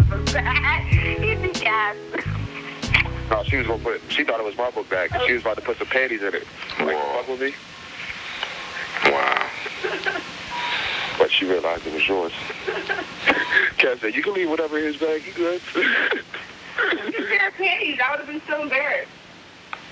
book bag. He's a cat. No, she thought it was my book bag, 'cause she was about to put some panties in it. Like, fuck with me? Wow. But she realized it was yours. Cat said, you can leave whatever in his bag, you good? You said panties. I would have been so embarrassed.